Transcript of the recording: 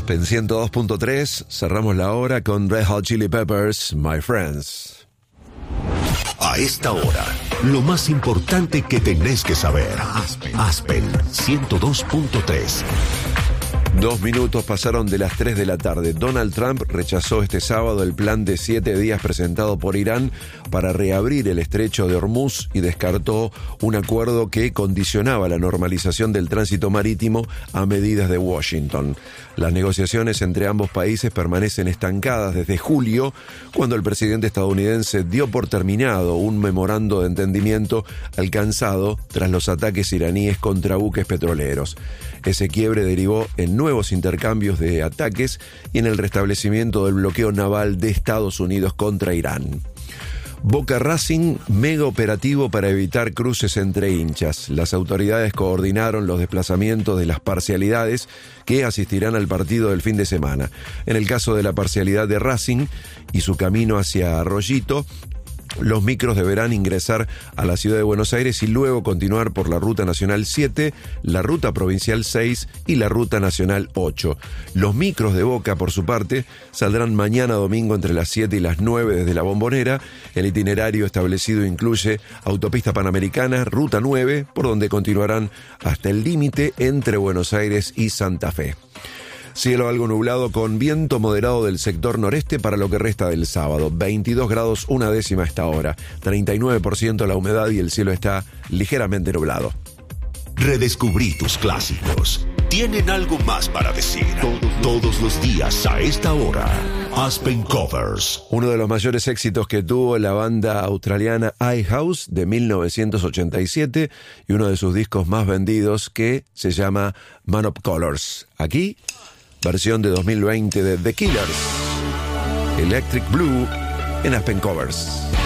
Aspen 102.3, cerramos la hora con Red Hot Chili Peppers, My Friends. A esta hora, lo más importante que tenés que saber. Aspen 102.3. 2 minutos pasaron de las 3 de la tarde. Donald Trump rechazó este sábado el plan de 7 días presentado por Irán para reabrir el estrecho de Hormuz y descartó un acuerdo que condicionaba la normalización del tránsito marítimo a medidas de Washington. Las negociaciones entre ambos países permanecen estancadas desde julio, cuando el presidente estadounidense dio por terminado un memorando de entendimiento alcanzado tras los ataques iraníes contra buques petroleros. Ese quiebre derivó en nuevos intercambios de ataques y en el restablecimiento del bloqueo naval de Estados Unidos contra Irán. Boca Racing, mega operativo para evitar cruces entre hinchas. Las autoridades coordinaron los desplazamientos de las parcialidades que asistirán al partido del fin de semana. En el caso de la parcialidad de Racing y su camino hacia Arroyito, los micros deberán ingresar a la ciudad de Buenos Aires y luego continuar por la Ruta Nacional 7, la Ruta Provincial 6 y la Ruta Nacional 8. Los micros de Boca, por su parte, saldrán mañana domingo entre las 7 y las 9 desde La Bombonera. El itinerario establecido incluye Autopista Panamericana, Ruta 9, por donde continuarán hasta el límite entre Buenos Aires y Santa Fe. Cielo algo nublado con viento moderado del sector noreste para lo que resta del sábado. 22 grados 1/10 a esta hora. 39% la humedad y el cielo está ligeramente nublado. Redescubrí tus clásicos. Tienen algo más para decir. Todos los días a esta hora. Aspen Covers. Uno de los mayores éxitos que tuvo la banda australiana iHouse de 1987 y uno de sus discos más vendidos que se llama Man of Colors. Aquí, versión de 2020 de The Killers, Electric Blue en Aspen Covers.